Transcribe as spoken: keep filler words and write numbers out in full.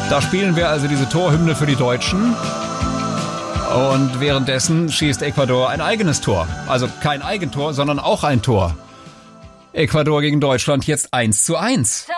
Da spielen wir also diese Torhymne für die Deutschen. Und währenddessen schießt Ecuador ein eigenes Tor. Also kein Eigentor, sondern auch ein Tor. Ecuador gegen Deutschland jetzt eins zu eins.